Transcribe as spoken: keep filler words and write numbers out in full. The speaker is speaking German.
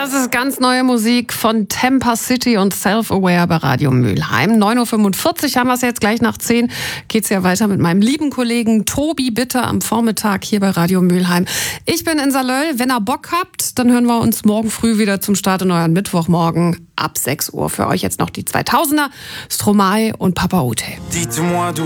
Das ist ganz neue Musik von Temper City und Self-Aware bei Radio Mülheim. neun Uhr fünfundvierzig haben wir es jetzt, gleich nach zehn geht's ja weiter mit meinem lieben Kollegen Tobi Bitter am Vormittag hier bei Radio Mülheim. Ich bin in Salöll. Wenn ihr Bock habt, dann hören wir uns morgen früh wieder zum Start in euren Mittwochmorgen ab sechs Uhr. Für euch jetzt noch die zweitausender, Stromae und Papa Ute.